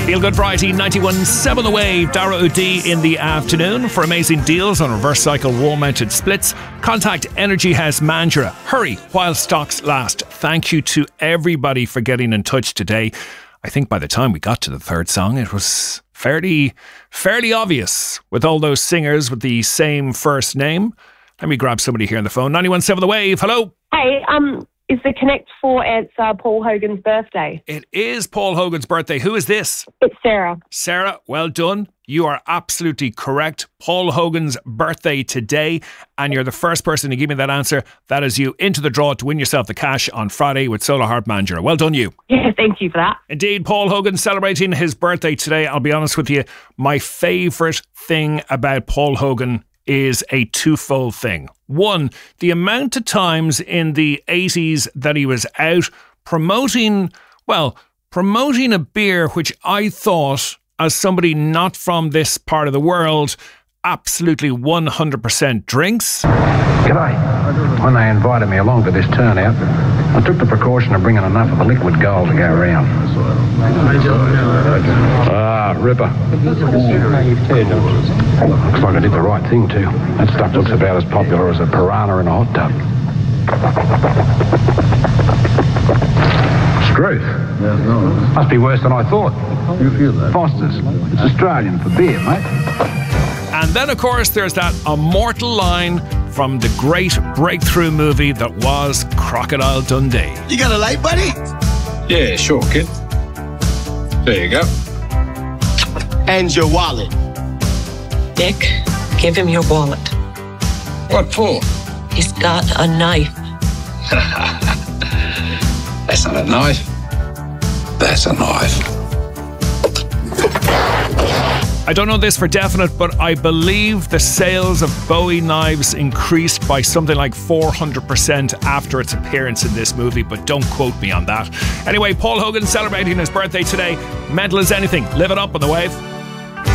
Feel Good Friday, 91.7 The Wave, Dara O'D in the afternoon. For amazing deals on reverse cycle wall mounted splits, contact Energy House Mandurah. Hurry while stocks last. Thank you to everybody for getting in touch today. I think by the time we got to the third song, it was fairly obvious with all those singers with the same first name. Let me grab somebody here on the phone. 91.7 The Wave, hello. Hey, is the Connect 4 answer Paul Hogan's birthday? It is Paul Hogan's birthday. Who is this? It's Sarah. Sarah, well done. You are absolutely correct. Paul Hogan's birthday today, and you're the first person to give me that answer. That is you into the draw to win yourself the cash on Friday with Solar Heart Mandurah. Well done, you. Yeah, thank you for that. Indeed, Paul Hogan celebrating his birthday today. I'll be honest with you, my favourite thing about Paul Hogan is a twofold thing. One, the amount of times in the 80s that he was out promoting a beer which I thought, as somebody not from this part of the world, absolutely 100% drinks. G'day. When they invited me along to this turnout, I took the precaution of bringing enough of the liquid gold to go around. Ripper. Looks like I did the right thing too. That stuff looks about as popular as a piranha in a hot tub. Struth. Must be worse than I thought. You feel that? Foster's. It's Australian for beer, mate. And then, of course, there's that immortal line from the great breakthrough movie that was Crocodile Dundee. You got a light, buddy? Yeah, sure, kid. There you go. And your wallet. Dick, give him your wallet. What for? He's got a knife. That's not a knife. That's a knife. I don't know this for definite, but I believe the sales of Bowie knives increased by something like 400% after its appearance in this movie, but don't quote me on that. Anyway, Paul Hogan celebrating his birthday today. Mental as anything. Live it up on The Wave.